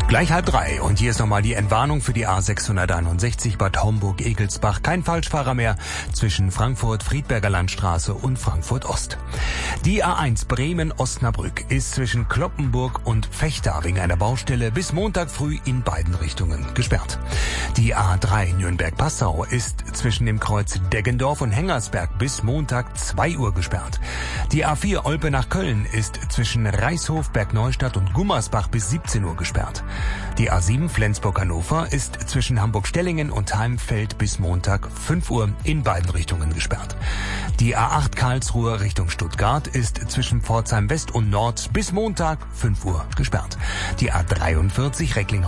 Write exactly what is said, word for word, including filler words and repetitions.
Gleich halb drei und hier ist nochmal die Entwarnung für die A sechshunderteinundsechzig Bad Homburg-Egelsbach. Kein Falschfahrer mehr zwischen Frankfurt-Friedberger Landstraße und Frankfurt-Ost. Die A eins Bremen-Osnabrück ist zwischen Cloppenburg und Vechta wegen einer Baustelle bis Montag früh in beiden Richtungen gesperrt. Die A drei Nürnberg-Passau ist zwischen dem Kreuz Deggendorf und Hengersberg bis Montag zwei Uhr gesperrt. Die A vier Olpe nach Köln ist zwischen Reishof, Bergneustadt und Gummersbach bis siebzehn Uhr gesperrt. Die A sieben Flensburg-Hannover ist zwischen Hamburg-Stellingen und Heimfeld bis Montag fünf Uhr in beiden Richtungen gesperrt. Die A acht Karlsruhe Richtung Stuttgart ist zwischen Pforzheim West und Nord bis Montag fünf Uhr gesperrt. Die A dreiundvierzig Recklinghausen